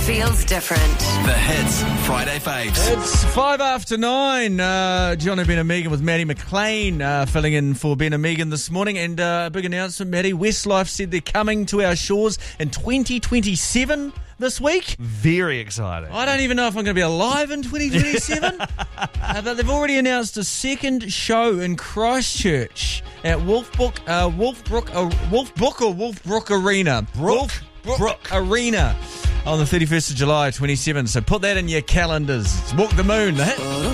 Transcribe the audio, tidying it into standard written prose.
feels different. The Hits Friday Faves. It's 9:05. John and Ben and Megan with Maddie McLean filling in for Ben and Megan this morning. And a big announcement, Maddie. Westlife said they're coming to our shores in 2027 this week. Very exciting. I don't even know if I'm going to be alive in 2027. But they've already announced a second show in Christchurch at Wolfbrook Arena. Wolfbrook Arena on the 31st of July 27. So put that in your calendars. It's Walk the Moon, the hit.